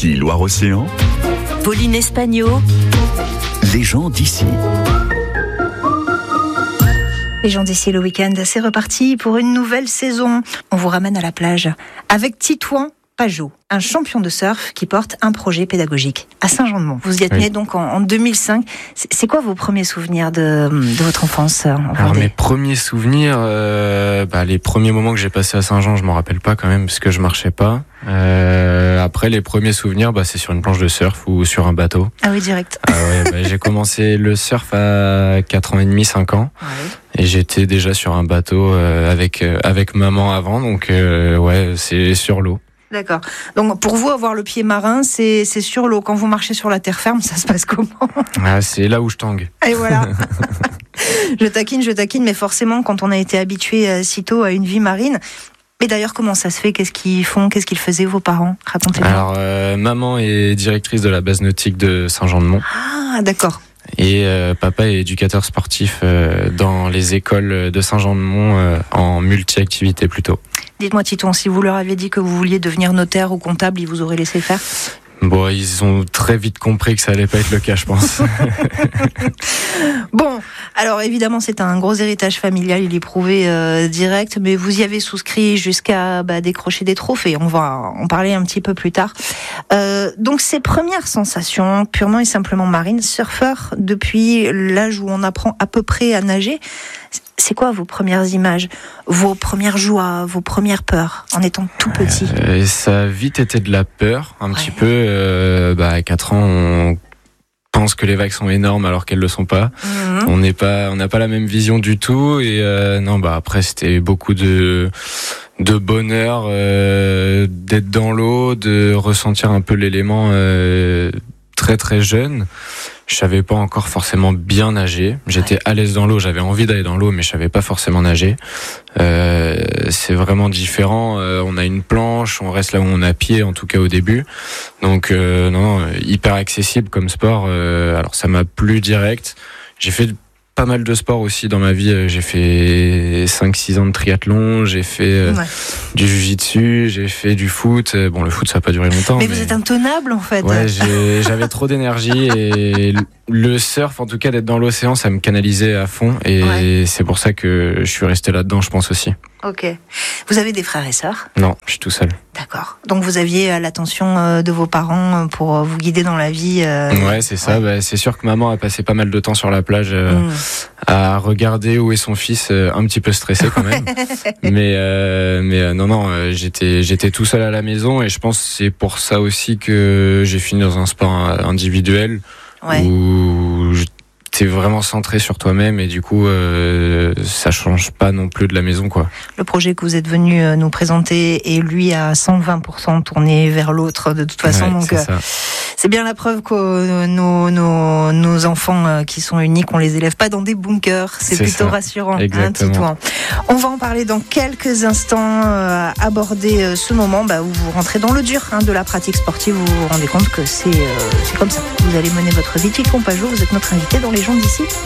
d'ici Loire-Océan. Pauline Espagno. Les gens d'ici. Les gens d'ici, le week-end, c'est reparti pour une nouvelle saison. On vous ramène à la plage avec Titouan Pajot, un champion de surf qui porte un projet pédagogique à Saint-Jean-de-Mont. Vous y êtes né donc en 2005. C'est quoi vos premiers souvenirs de votre enfance en Alors Vendée? mes premiers souvenirs, les premiers moments que j'ai passés à Saint-Jean, je m'en rappelle pas quand même parce que je marchais pas. Après les premiers souvenirs, c'est sur une planche de surf ou sur un bateau. Ah oui, direct. J'ai commencé le surf à 4 ans et demi, 5 ans. Ouais. Et j'étais déjà sur un bateau avec maman avant, donc c'est sur l'eau. D'accord. Donc pour vous, avoir le pied marin, c'est sur l'eau. Quand vous marchez sur la terre ferme, ça se passe comment? C'est là où je tangue. Et voilà. Je taquine, mais forcément, quand on a été habitué si tôt à une vie marine. Mais d'ailleurs, comment ça se fait? Qu'est-ce qu'ils font? Qu'est-ce qu'ils faisaient, vos parents? Racontez-moi. Alors, maman est directrice de la base nautique de Saint-Jean-de-Mont. Ah, d'accord. Et papa est éducateur sportif dans les écoles de Saint-Jean-de-Mont en multi-activité plutôt. Dites-moi, Titouan, si vous leur aviez dit que vous vouliez devenir notaire ou comptable, ils vous auraient laissé faire? Bon, ils ont très vite compris que ça allait pas être le cas, je pense. Bon, alors évidemment, c'est un gros héritage familial, il est prouvé direct, mais vous y avez souscrit jusqu'à décrocher des trophées. On va en parler un petit peu plus tard. Donc, ces premières sensations purement et simplement marines, surfeur depuis l'âge où on apprend à peu près à nager, c'est quoi vos premières images, vos premières joies, vos premières peurs en étant tout petit? Ça a vite été de la peur, un petit peu. À 4 ans, on pense que les vagues sont énormes alors qu'elles le sont pas. Mmh. On n'a pas la même vision du tout. Et après, c'était beaucoup de bonheur d'être dans l'eau, de ressentir un peu l'élément très très jeune. Je savais pas encore forcément bien nager. J'étais à l'aise dans l'eau, j'avais envie d'aller dans l'eau, mais je savais pas forcément nager. C'est vraiment différent. On a une planche, on reste là où on a pied, en tout cas au début. Donc hyper accessible comme sport. Alors ça m'a plu direct. J'ai fait pas mal de sports aussi dans ma vie. J'ai fait 5-6 ans de triathlon, j'ai fait du jiu-jitsu, j'ai fait du foot. Bon, le foot, ça n'a pas duré longtemps. Mais vous êtes intenable, en fait. Ouais, j'avais trop d'énergie et le surf, en tout cas, d'être dans l'océan, ça me canalisait à fond. Et c'est pour ça que je suis resté là-dedans, je pense aussi. Ok. Vous avez des frères et sœurs? Non, je suis tout seul. D'accord. Donc vous aviez l'attention de vos parents pour vous guider dans la vie. Ouais, c'est ça. C'est sûr que maman a passé pas mal de temps sur la plage à regarder où est son fils, un petit peu stressé quand même. mais non, j'étais tout seul à la maison et je pense que c'est pour ça aussi que j'ai fini dans un sport individuel où t'es vraiment centré sur toi-même et du coup ça change pas non plus de la maison, quoi. Le projet que vous êtes venu nous présenter est lui à 120% tourné vers l'autre de toute façon, donc c'est bien la preuve que nos enfants qui sont uniques, on les élève pas dans des bunkers. C'est plutôt rassurant. Titouan. On va en parler dans quelques instants, aborder ce moment où vous rentrez dans le dur de la pratique sportive. Vous vous rendez compte que c'est comme ça. Vous allez mener votre vie. Titouan Pajot, vous êtes notre invité dans Les gens d'ici.